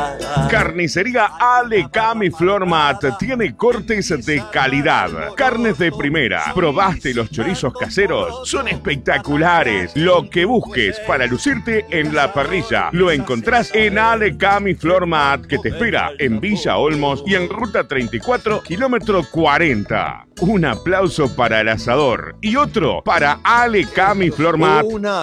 Carnicería Alecam y Flor Mat tiene cortes de calidad, carnes de primera. ¿Probaste los chorizos caseros? Son espectaculares. Lo que busques para lucirte en la parrilla lo encontrás en Alecam y Flor Mat, que te espera en Villa Olmos y en Ruta 34, kilómetro 40. Un aplauso para el asador y otro para Alecam y Flor Mat.